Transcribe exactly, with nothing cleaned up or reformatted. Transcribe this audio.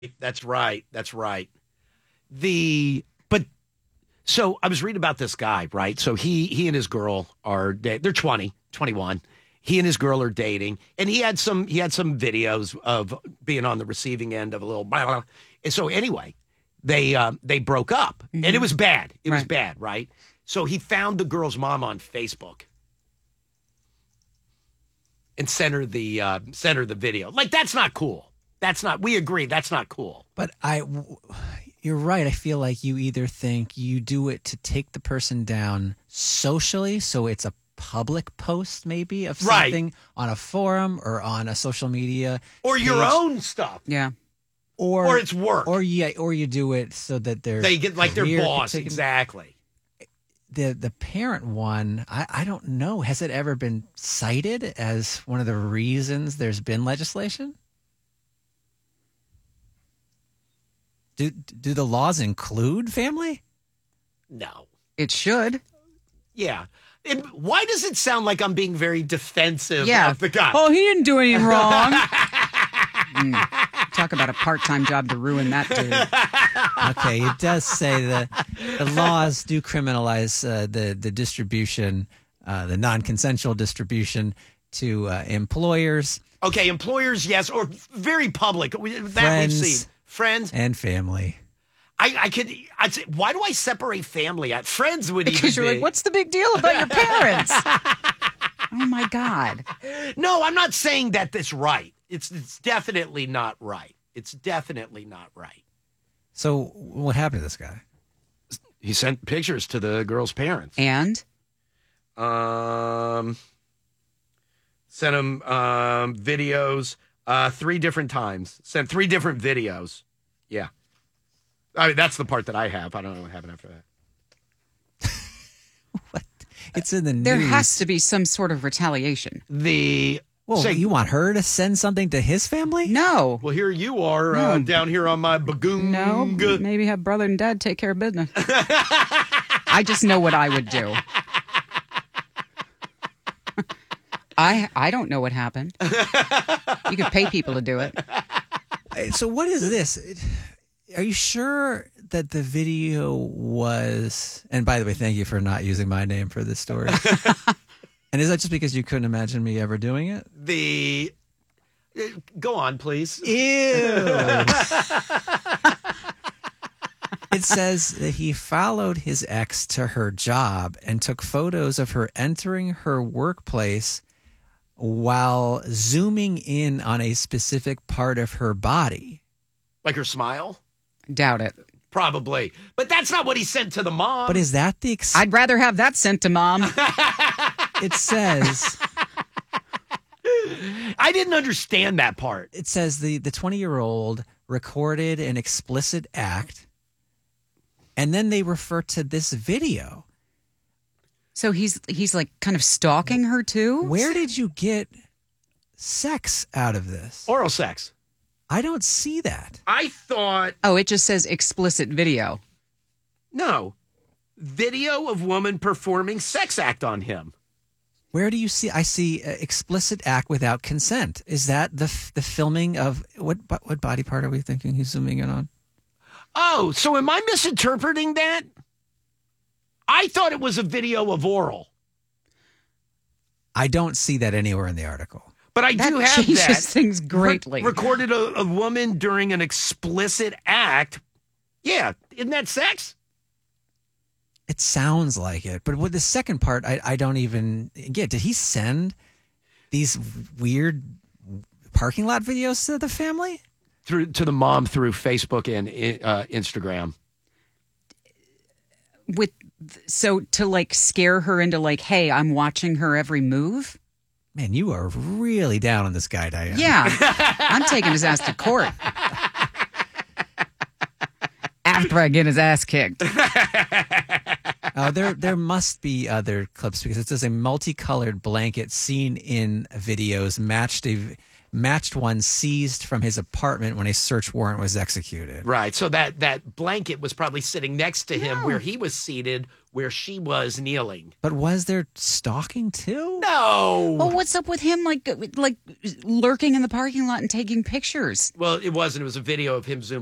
That's right. That's right. The but so I was reading about this guy, right? So he he and his girl are they're twenty, twenty-one. He and his girl are dating, and he had some he had some videos of being on the receiving end of a little blah, blah. And so anyway, they uh, they broke up, mm-hmm. and it was bad. It right. was bad, right? So he found the girl's mom on Facebook and sent her the uh, sent her the video. Like, that's not cool. That's not. We agree. That's not cool. But I, you're right. I feel like you either think you do it to take the person down socially, so it's a public post maybe of something right. on a forum or on a social media, or page. your own stuff. Yeah. Or, or it's work. Or yeah, or you do it so that they're they get like their boss. Exactly. The the parent one, I, I don't know. Has it ever been cited as one of the reasons there's been legislation? Do do the laws include family? No. It should. Yeah. It, why does it sound like I'm being very defensive yeah. of the guy? Oh, he didn't do anything wrong. mm. Talk about a part-time job to ruin that dude. Okay, it does say that the laws do criminalize uh, the, the distribution, uh, the non-consensual distribution to uh, employers. Okay, employers, yes, or very public. That friends, we've seen. Friends. And family. I, I could, I'd say, why do I separate family at friends would because even you're be. Like, what's the big deal about your parents? Oh my God. No, I'm not saying that that's right. It's it's definitely not right. It's definitely not right. So what happened to this guy? He sent pictures to the girl's parents. And? Um, sent him um, videos uh, three different times. Sent three different videos. Yeah. I mean, that's the part that I have. I don't know what happened after that. What? It's in the news. There has to be some sort of retaliation. The well, say, you want her to send something to his family? No. Well, here you are no. uh, down here on my bagoon. No, maybe have brother and dad take care of business. I just know what I would do. I I don't know what happened. You could pay people to do it. So what is this? Are you sure that the video was, and by the way, thank you for not using my name for this story. And is that just because you couldn't imagine me ever doing it? The, uh, go on, please. Ew. It says that he followed his ex to her job and took photos of her entering her workplace while zooming in on a specific part of her body. Like her smile? Doubt it. Probably. But that's not what he sent to the mom. But is that the... Ex- I'd rather have that sent to mom. It says... I didn't understand that part. It says the, the twenty-year-old recorded an explicit act, and then they refer to this video. So he's he's like kind of stalking her too? Where did you get sex out of this? Oral sex. I don't see that. I thought... Oh, it just says explicit video. No. Video of woman performing sex act on him. Where do you see? I see uh, explicit act without consent. Is that the f- the filming of... What what body part are we thinking he's zooming in on? Oh, so am I misinterpreting that? I thought it was a video of oral. I don't see that anywhere in the article. But I that do have changes that. things greatly. Re- recorded a, a woman during an explicit act. Yeah, isn't that sex? It sounds like it. But with the second part, I, I don't even get. Did he send these weird parking lot videos to the family? Through to the mom through Facebook and uh, Instagram. With so to like scare her into like, hey, I'm watching her every move. Man, you are really down on this guy, Diane. Yeah, I'm taking his ass to court after I get his ass kicked. Uh, there, there must be other clips because it says a multicolored blanket seen in videos matched a matched one seized from his apartment when a search warrant was executed. Right. So that, that blanket was probably sitting next to him No. where he was seated, where she was kneeling. But was there stalking too? No. Well, what's up with him, like, like lurking in the parking lot and taking pictures? Well, it wasn't. It was a video of him zooming